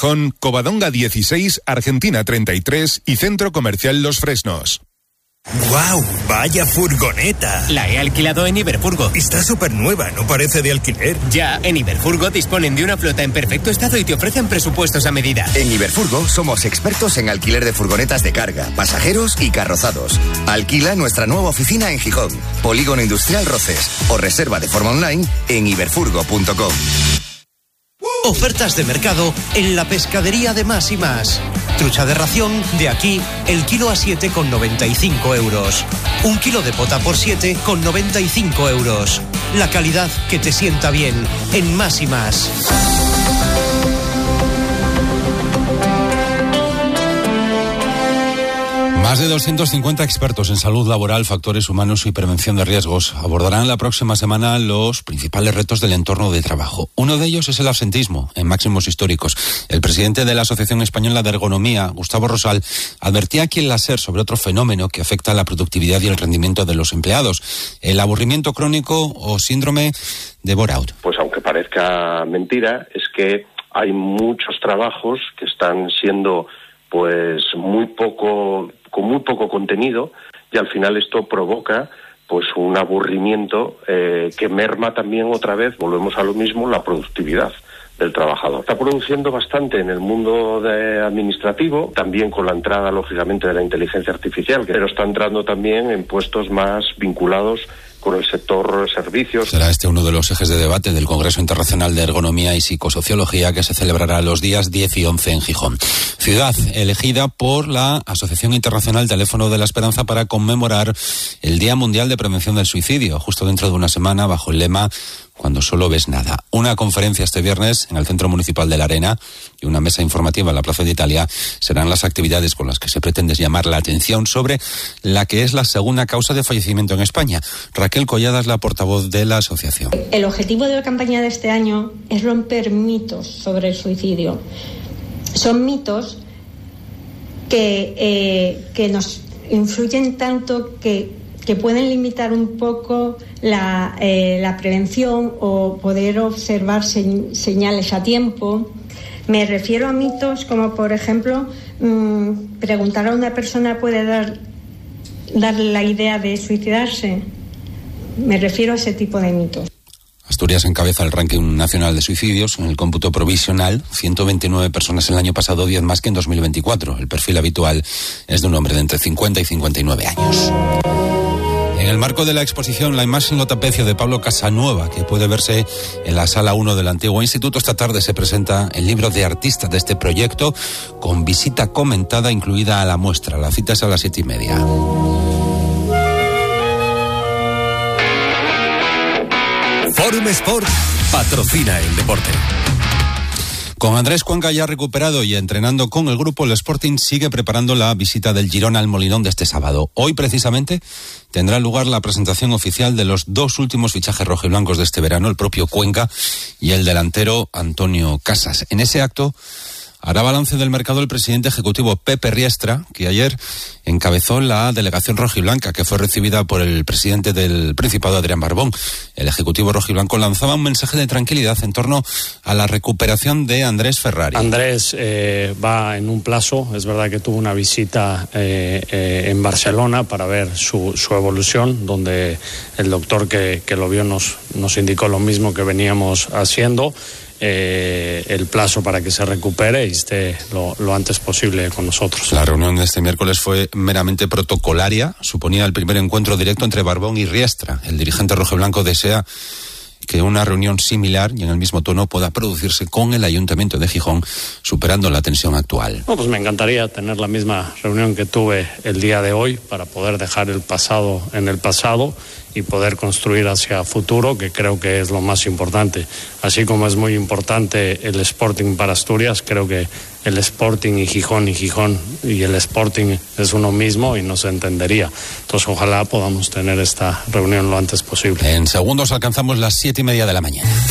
Gijón, Covadonga 16, Argentina 33 y Centro Comercial Los Fresnos. ¡Guau! ¡Vaya furgoneta! La he alquilado en Iberfurgo. Está súper nueva, no parece de alquiler. Ya, en Iberfurgo disponen de una flota en perfecto estado y te ofrecen presupuestos a medida. En Iberfurgo somos expertos en alquiler de furgonetas de carga, pasajeros y carrozados. Alquila nuestra nueva oficina en Gijón, Polígono Industrial Roces, o reserva de forma online en iberfurgo.com. Ofertas de mercado en la pescadería de Más y Más. Trucha de ración, de aquí, el kilo a 7,95 euros. Un kilo de pota por 7,95 euros. La calidad que te sienta bien en Más y Más. Más de 250 expertos en salud laboral, factores humanos y prevención de riesgos abordarán la próxima semana los principales retos del entorno de trabajo. Uno de ellos es el absentismo en máximos históricos. El presidente de la Asociación Española de Ergonomía, Gustavo Rosal, advertía aquí en la SER sobre otro fenómeno que afecta a la productividad y el rendimiento de los empleados: el aburrimiento crónico o síndrome de burnout. Pues aunque parezca mentira, es que hay muchos trabajos que están siendo pues con muy poco contenido, y al final esto provoca pues un aburrimiento que merma también otra vez, volvemos a lo mismo, la productividad del trabajador. Está produciendo bastante en el mundo administrativo, también con la entrada, lógicamente, de la inteligencia artificial, pero está entrando también en puestos más vinculados con el sector servicios. Será este uno de los ejes de debate del Congreso Internacional de Ergonomía y Psicosociología, que se celebrará los días 10 y 11 en Gijón. Ciudad elegida por la Asociación Internacional Teléfono de la Esperanza para conmemorar el Día Mundial de Prevención del Suicidio, justo dentro de una semana, bajo el lema "Cuando solo ves nada". Una conferencia este viernes en el Centro Municipal de la Arena y una mesa informativa en la Plaza de Italia serán las actividades con las que se pretende llamar la atención sobre la que es la segunda causa de fallecimiento en España. Raquel Collada es la portavoz de la asociación. El objetivo de la campaña de este año es romper mitos sobre el suicidio. Son mitos que nos influyen tanto que pueden limitar un poco la prevención o poder observar señales a tiempo. Me refiero a mitos como, por ejemplo, preguntar a una persona puede darle la idea de suicidarse. Me refiero a ese tipo de mitos. Asturias encabeza el ranking nacional de suicidios. En el cómputo provisional, 129 personas el año pasado, 10 más que en 2024. El perfil habitual es de un hombre de entre 50 y 59 años. En el marco de la exposición La imagen lo tapecio de Pablo Casanueva, que puede verse en la Sala 1 del Antiguo Instituto, esta tarde se presenta el libro de artista de este proyecto, con visita comentada incluida a la muestra. La cita es a las 7:30. Forum Sport patrocina el deporte. Con Andrés Cuenca ya recuperado y entrenando con el grupo, el Sporting sigue preparando la visita del Girona al Molinón de este sábado. Hoy, precisamente, tendrá lugar la presentación oficial de los dos últimos fichajes rojiblancos de este verano, el propio Cuenca y el delantero Antonio Casas. En ese acto hará balance del mercado el presidente ejecutivo Pepe Riestra, que ayer encabezó la delegación rojiblanca, que fue recibida por el presidente del Principado, Adrián Barbón. El ejecutivo rojiblanco lanzaba un mensaje de tranquilidad en torno a la recuperación de Andrés Ferrari. Andrés va en un plazo, es verdad que tuvo una visita en Barcelona para ver su evolución, donde el doctor que lo vio nos indicó lo mismo que veníamos haciendo. El plazo para que se recupere y esté lo antes posible con nosotros. La reunión de este miércoles fue meramente protocolaria, suponía el primer encuentro directo entre Barbón y Riestra. El dirigente rojiblanco desea que una reunión similar y en el mismo tono pueda producirse con el Ayuntamiento de Gijón, superando la tensión actual. Pues me encantaría tener la misma reunión que tuve el día de hoy para poder dejar el pasado en el pasado y poder construir hacia futuro, que creo que es lo más importante. Así como es muy importante el Sporting para Asturias, creo que el Sporting y Gijón y el Sporting es uno mismo y no se entendería. Entonces ojalá podamos tener esta reunión lo antes posible. En segundos alcanzamos las 7:30 de la mañana.